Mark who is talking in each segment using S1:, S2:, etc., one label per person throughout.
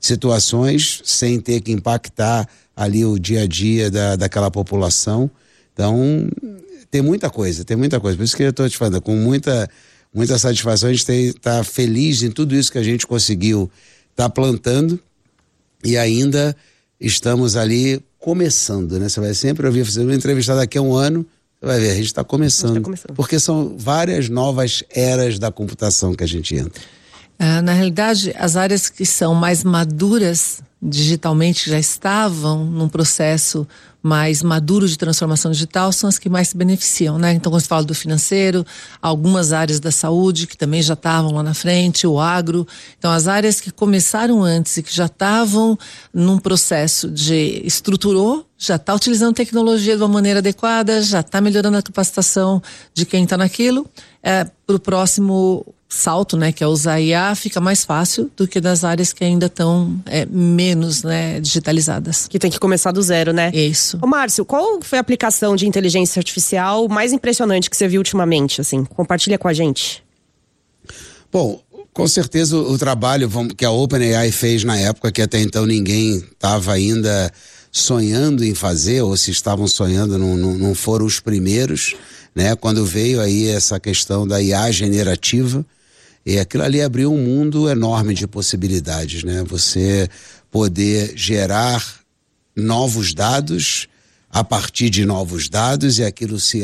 S1: situações sem ter que impactar ali o dia a dia daquela população. Então, tem muita coisa. Por isso que eu estou te falando, com muita satisfação, a gente está feliz em tudo isso que a gente conseguiu estar plantando, e ainda estamos ali começando, né? Você vai sempre ouvir, você vai entrevistar daqui a um ano, você vai ver, a gente está começando. Porque são várias novas eras da computação que a gente entra.
S2: Na realidade, as áreas que são mais maduras digitalmente, já estavam num processo mais maduro de transformação digital, são as que mais se beneficiam, né? Então, quando se fala do financeiro, algumas áreas da saúde que também já estavam lá na frente, o agro. Então, as áreas que começaram antes e que já estavam num processo de estruturou, já está utilizando tecnologia de uma maneira adequada, já está melhorando a capacitação de quem está naquilo, para o próximo salto, né, que é usar IA, fica mais fácil do que das áreas que ainda estão menos, né, digitalizadas.
S3: Que tem que começar do zero, né?
S2: Isso.
S3: Ô Márcio, qual foi a aplicação de inteligência artificial mais impressionante que você viu ultimamente, assim? Compartilha com a gente.
S1: Bom, com certeza o trabalho que a OpenAI fez na época, que até então ninguém estava ainda sonhando em fazer, ou se estavam sonhando, não foram os primeiros, né? Quando veio aí essa questão da IA generativa, e aquilo ali abriu um mundo enorme de possibilidades, né? Você poder gerar novos dados a partir de novos dados e aquilo se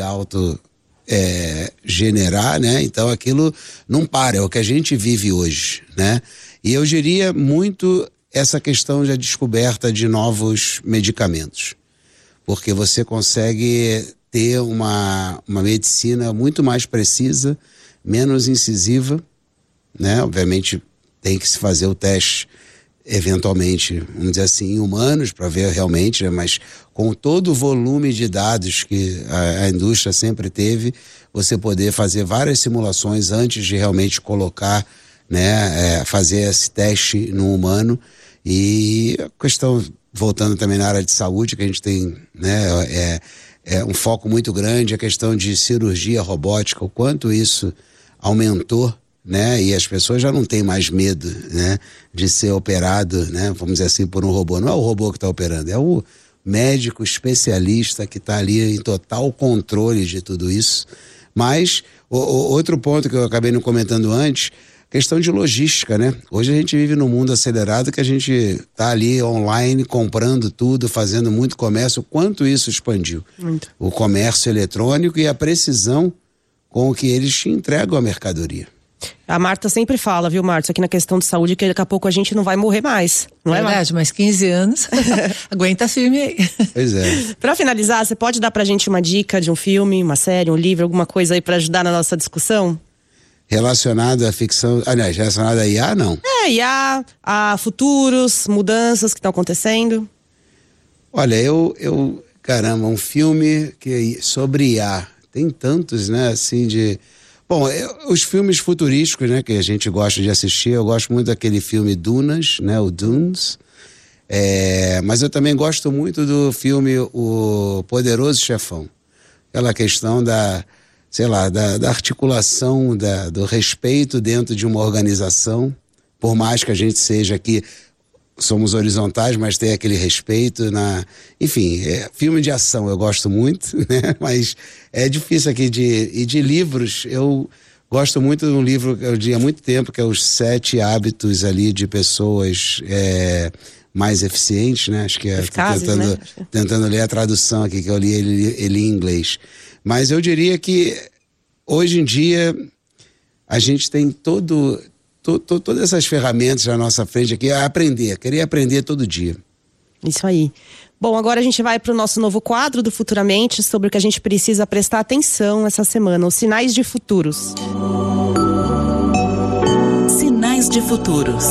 S1: generar, né? Então aquilo não para, é o que a gente vive hoje, né? E eu diria muito essa questão da descoberta de novos medicamentos, porque você consegue ter uma medicina muito mais precisa, menos incisiva, né? Obviamente tem que se fazer o teste eventualmente, vamos dizer assim, em humanos para ver realmente, né? Mas com todo o volume de dados que a indústria sempre teve, você poder fazer várias simulações antes de realmente colocar, né? Fazer esse teste no humano. E a questão, voltando também na área de saúde, que a gente tem, né? Um foco muito grande, a questão de cirurgia robótica, o quanto isso aumentou, né? E as pessoas já não têm mais medo, né? De ser operado, né? Vamos dizer assim, por um robô. Não é o robô que está operando, é o médico especialista que está ali em total controle de tudo isso. Mas outro ponto que eu acabei não comentando antes, questão de logística, né? Hoje a gente vive num mundo acelerado que a gente está ali online comprando tudo, fazendo muito comércio. O quanto isso expandiu? Muito. O comércio eletrônico e a precisão com que eles te entregam a mercadoria.
S3: A Marta sempre fala, viu, Márcio, aqui na questão de saúde, que daqui a pouco a gente não vai morrer mais. Não é
S2: verdade, mas 15 anos, aguenta firme aí.
S1: Pois é.
S3: Pra finalizar, você pode dar pra gente uma dica de um filme, uma série, um livro, alguma coisa aí pra ajudar na nossa discussão?
S1: Relacionado à ficção, aliás, relacionado a IA, não?
S3: IA, a futuros, mudanças que estão acontecendo.
S1: Olha, caramba, um filme sobre IA, tem tantos, né, assim, Bom, os filmes futurísticos, né, que a gente gosta de assistir, eu gosto muito daquele filme Dunas, né, o Dunes, mas eu também gosto muito do filme O Poderoso Chefão, aquela questão da articulação, do respeito dentro de uma organização, por mais que a gente seja aqui, somos horizontais, mas tem aquele respeito enfim, filme de ação eu gosto muito, né? Mas é difícil aqui de livros, eu gosto muito de um livro que eu li há muito tempo, que é Os 7 Hábitos ali de pessoas mais eficientes, né? Acho que tentando ler a tradução aqui, que eu li ele em inglês. Mas eu diria que hoje em dia a gente tem todas essas ferramentas na nossa frente aqui a querer aprender todo dia.
S3: Isso aí. Bom, agora a gente vai para o nosso novo quadro do Futuramente, sobre o que a gente precisa prestar atenção essa semana, os sinais de futuros.
S4: Sinais de futuros.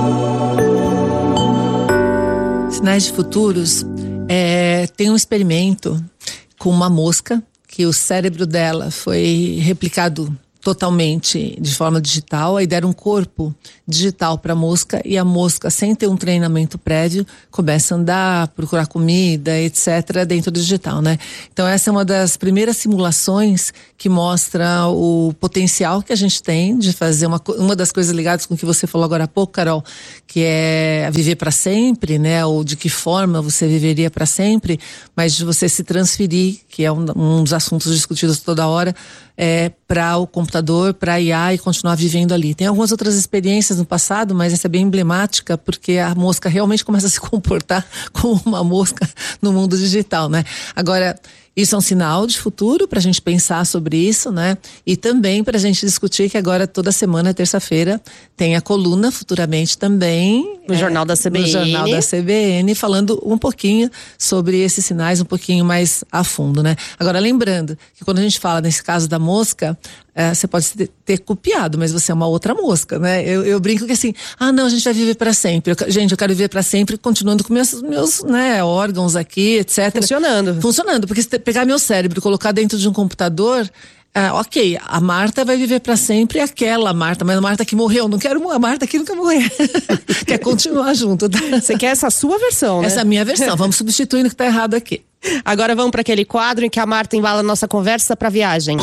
S2: Sinais de futuros, tem um experimento com uma mosca, que o cérebro dela foi replicado totalmente de forma digital, aí deram um corpo digital para a mosca, e a mosca, sem ter um treinamento prévio, começa a andar, procurar comida, etc., dentro do digital, né? Então essa é uma das primeiras simulações que mostra o potencial que a gente tem de fazer uma das coisas ligadas com o que você falou agora há pouco, Carol, que é viver para sempre, né? Ou de que forma você viveria para sempre, mas de você se transferir, que é um dos assuntos discutidos toda hora, para o computador, para a IA, e continuar vivendo ali. Tem algumas outras experiências no passado, mas essa é bem emblemática, porque a mosca realmente começa a se comportar como uma mosca no mundo digital, né? Agora, isso é um sinal de futuro para a gente pensar sobre isso, né? E também para a gente discutir que agora toda semana, terça-feira, tem a coluna futuramente também
S3: no Jornal da CBN.
S2: No Jornal da CBN, falando um pouquinho sobre esses sinais, um pouquinho mais a fundo, né? Agora, lembrando que quando a gente fala nesse caso da mosca, você pode ter copiado, mas você é uma outra mosca, né? Eu brinco que assim, não, a gente vai viver para sempre. Eu quero viver para sempre, continuando com meus né, órgãos aqui, etc. Funcionando, porque se pegar meu cérebro e colocar dentro de um computador, ok, a Marta vai viver para sempre, aquela Marta, mas a Marta que morreu, não quero a Marta que nunca morrer. Quer continuar junto, tá?
S3: Você quer essa sua versão, né?
S2: Essa é a minha versão, vamos substituindo o que tá errado aqui.
S3: Agora vamos para aquele quadro em que a Marta embala a nossa conversa para viagem.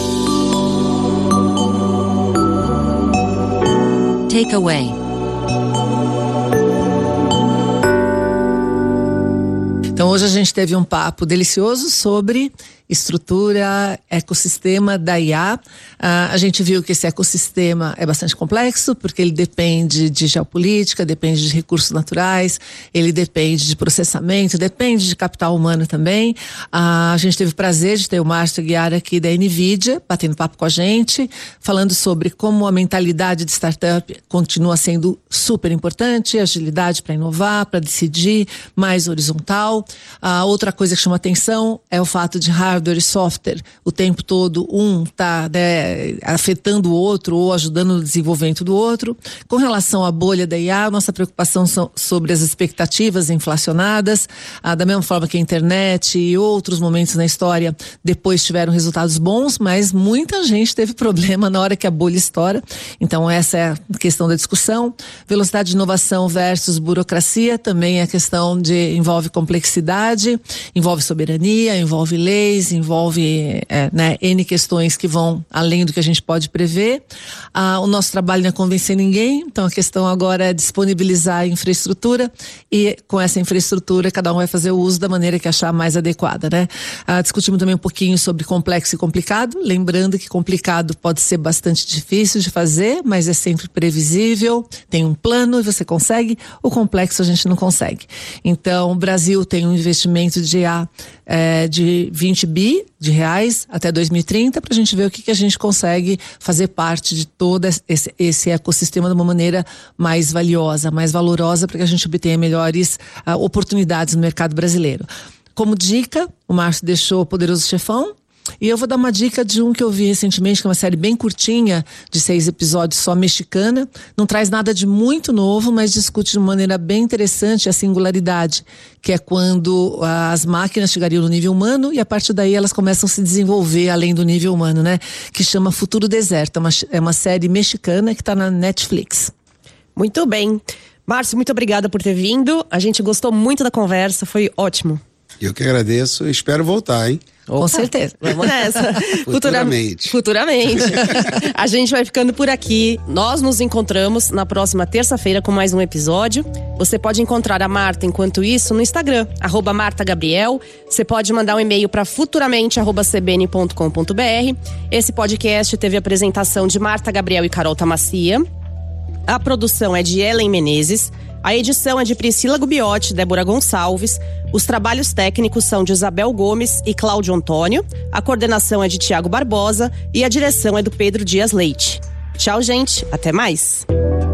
S4: Takeaway.
S2: Então hoje a gente teve um papo delicioso sobre estrutura, ecossistema da IA. A gente viu que esse ecossistema é bastante complexo, porque ele depende de geopolítica, depende de recursos naturais, ele depende de processamento, depende de capital humano também. A gente teve o prazer de ter o Márcio Aguiar aqui da NVIDIA, batendo papo com a gente, falando sobre como a mentalidade de startup continua sendo super importante, agilidade para inovar, para decidir, mais horizontal. A outra coisa que chama atenção é o fato de hardware e software, o tempo todo um está afetando o outro ou ajudando no desenvolvimento do outro. Com relação à bolha da IA, nossa preocupação sobre as expectativas inflacionadas, da mesma forma que a internet e outros momentos na história depois tiveram resultados bons, mas muita gente teve problema na hora que a bolha estoura. Então essa é a questão da discussão. Velocidade de inovação versus burocracia, também é a questão envolve complexidade, envolve soberania, envolve leis, envolve N questões que vão além do que a gente pode prever. O nosso trabalho não é convencer ninguém, então a questão agora é disponibilizar a infraestrutura, e com essa infraestrutura cada um vai fazer o uso da maneira que achar mais adequada, né? Discutimos também um pouquinho sobre complexo e complicado, lembrando que complicado pode ser bastante difícil de fazer, mas é sempre previsível, tem um plano e você consegue. O complexo a gente não consegue. Então o Brasil tem um investimento de IA de 20 bi de reais até 2030, para a gente ver o que a gente consegue fazer parte de todo esse ecossistema de uma maneira mais valiosa, mais valorosa, para que a gente obtenha melhores oportunidades no mercado brasileiro. Como dica, o Márcio deixou o Poderoso Chefão, e eu vou dar uma dica de um que eu vi recentemente, que é uma série bem curtinha, de 6 episódios, só mexicana. Não traz nada de muito novo, mas discute de uma maneira bem interessante a singularidade, que é quando as máquinas chegariam no nível humano e a partir daí elas começam a se desenvolver além do nível humano, né? Que chama Futuro Deserto. É uma série mexicana que está na Netflix.
S3: Muito bem. Márcio, muito obrigada por ter vindo. A gente gostou muito da conversa, foi ótimo.
S1: Eu que agradeço, espero voltar, hein?
S2: Com certeza.
S3: Vamos nessa.
S1: Futuramente.
S3: A gente vai ficando por aqui. Nós nos encontramos na próxima terça-feira com mais um episódio. Você pode encontrar a Marta, enquanto isso, no Instagram, @MartaGabriel. Você pode mandar um e-mail para futuramente@cbn.com.br. Esse podcast teve a apresentação de Marta Gabriel e Carol Tamassia. A produção é de Ellen Menezes. A edição é de Priscila Gubiotti, Débora Gonçalves. Os trabalhos técnicos são de Isabel Gomes e Cláudio Antônio. A coordenação é de Tiago Barbosa e a direção é do Pedro Dias Leite. Tchau, gente. Até mais.